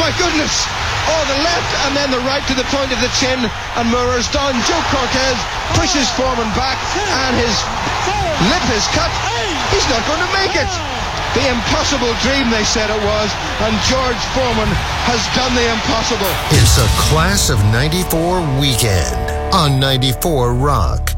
my goodness! Oh, the left and then the right to the point of the chin, and Moorer's done. Joe Cortez pushes Foreman back, and his lip is cut. He's not going to make it. The impossible dream, they said it was, and George Foreman has done the impossible. It's a Class of 94 weekend on 94 Rock.